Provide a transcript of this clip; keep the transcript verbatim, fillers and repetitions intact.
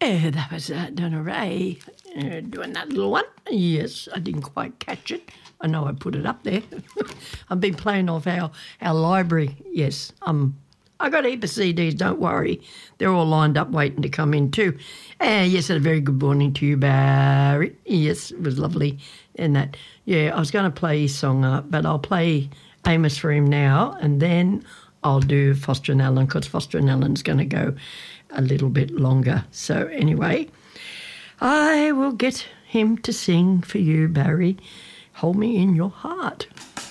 Yeah, that was uh, Donna Ray uh, doing that little one. Yes, I didn't quite catch it. I know I put it up there. I've been playing off our, our library. Yes, um, I got a heap of C Ds, don't worry. They're all lined up waiting to come in too. And yes, a very good morning to you, Barry. Yes, it was lovely. And that, yeah, I was going to play his song up, but I'll play Amos for him now, and then I'll do Foster and Allen, because Foster and Allen's going to go a little bit longer. So anyway, I will get him to sing for you, Barry. Hold me in your heart.